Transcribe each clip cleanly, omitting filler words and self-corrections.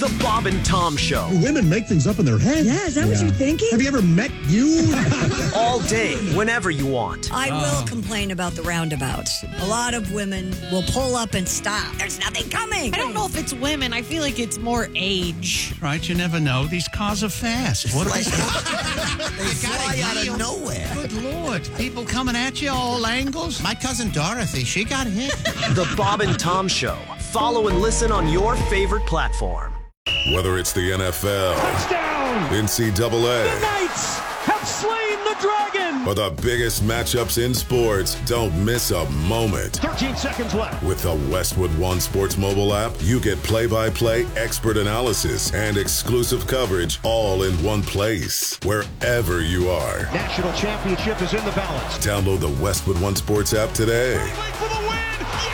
The Bob and Tom Show. Women make things up in their head. Yeah, is that what you're thinking? Have you ever met you? All day, whenever you want. I will complain about the roundabouts. A lot of women will pull up and stop. There's nothing coming. I don't know if it's women. I feel like it's more age. Right, you never know. These cars are fast. What They fly out of nowhere. Good Lord. People coming at you all angles. My cousin Dorothy, she got hit. The Bob and Tom Show. Follow and listen on your favorite platform. Whether it's the NFL, Touchdown! NCAA, The Knights have slain the dragon! or the biggest matchups in sports, don't miss a moment. 13 seconds left. With the Westwood One Sports mobile app, you get play-by-play expert analysis and exclusive coverage all in one place, wherever you are. National championship is in the balance. Download the Westwood One Sports app today. Wait for the win!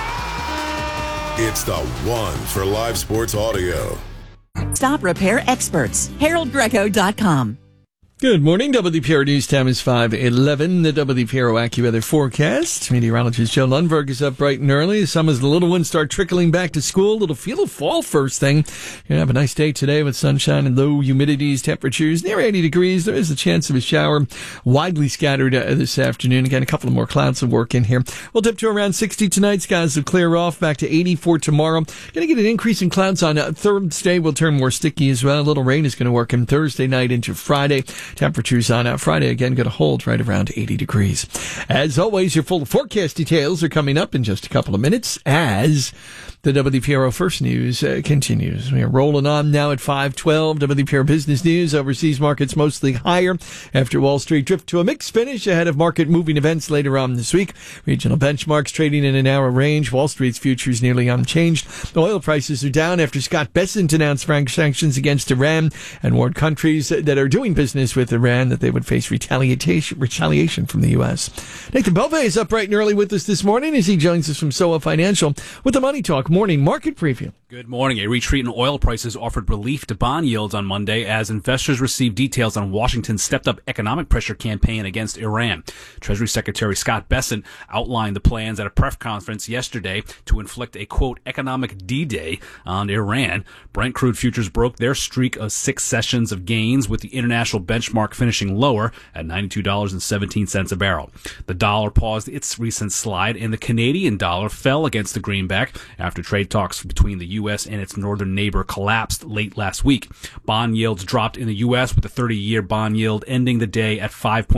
It's the one for live sports audio. Stop repair experts. HaroldGreco.com. Good morning. WPR News time is 5:11. The WPR AccuWeather forecast. Meteorologist Joe Lundberg is up bright and early. Some as the little ones start trickling back to school. It'll feel of fall first thing. You're going to have a nice day today with sunshine and low humidities, temperatures near 80 degrees. There is a chance of a shower widely scattered this afternoon. Again, a couple of more clouds of work in here. We'll dip to around 60 tonight. Skies will clear off back to 80 for tomorrow. Going to get an increase in clouds on Thursday. Will turn more sticky as well. A little rain is going to work in Thursday night into Friday. Temperatures on Friday, again, going to hold right around 80 degrees. As always, your full forecast details are coming up in just a couple of minutes as the WPRO First News continues. We are rolling on now at 5:12. WPRO Business News. Overseas markets mostly higher after Wall Street drift to a mixed finish ahead of market-moving events later on this week. Regional benchmarks trading in a narrow range. Wall Street's futures nearly unchanged. Oil prices are down after Scott Bessent announced sanctions against Iran and warned countries that are doing business with Iran that they would face retaliation from the U.S. Nathan Bove is up bright and early with us this morning as he joins us from SOA Financial with the Money Talk Morning Market Preview. Good morning. A retreat in oil prices offered relief to bond yields on Monday as investors received details on Washington's stepped-up economic pressure campaign against Iran. Treasury Secretary Scott Bessent outlined the plans at a press conference yesterday to inflict a, quote, economic D-Day on Iran. Brent crude futures broke their streak of 6 sessions of gains, with the international benchmark finishing lower at $92.17 a barrel. The dollar paused its recent slide, and the Canadian dollar fell against the greenback after trade talks between the U.S. and its northern neighbor collapsed late last week. Bond yields dropped in the U.S., with the 30-year bond yield ending the day at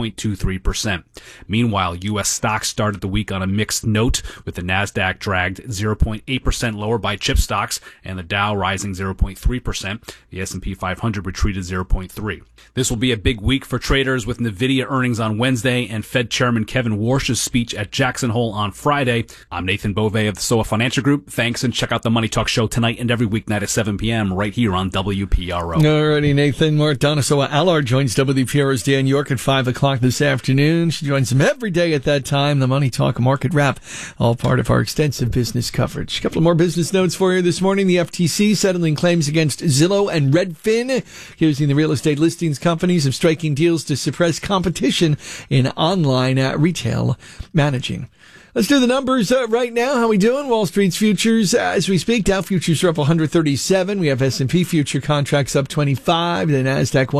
5.23%. Meanwhile, U.S. stocks started the week on a mixed note, with the Nasdaq dragged 0.8% lower by chip stocks and the Dow rising 0.3%. The S&P 500 retreated 0.3%. This will be a big week for traders, with NVIDIA earnings on Wednesday and Fed Chairman Kevin Warsh's speech at Jackson Hole on Friday. I'm Nathan Bove of the SOA Financial Group. Thanks, and check out the Money Talk Show tonight and every weeknight at 7 p.m. right here on WPRO. Alrighty, Nathan. Mark Donasoa Allard joins WPRO's Dan York at 5 o'clock this afternoon. She joins him every day at that time. The Money Talk Market Wrap, all part of our extensive business coverage. A couple of more business notes for you this morning. The FTC settling claims against Zillow and Redfin, accusing the real estate listings companies of striking deals to suppress competition in online retail managing. Let's do the numbers right now. How we doing? Wall Street's futures as we speak. Dow futures are up 137. We have S&P future contracts up 25. The Nasdaq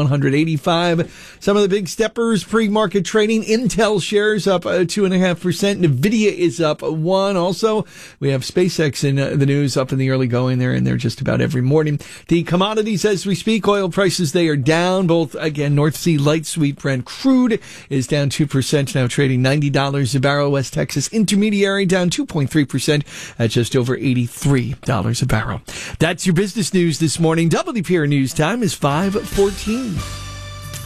185. Some of the big steppers pre-market trading. Intel shares up 2.5%. Nvidia is up 1. Also, we have SpaceX in the news up in the early going there, and they're just about every morning. The commodities as we speak. Oil prices, they are down. Both, again, North Sea light sweet Brent crude is down 2%, now trading $90 a barrel. West Texas Intermediary down 2.3% at just over $83 a barrel. That's your business news this morning. WPR News time is 5:14.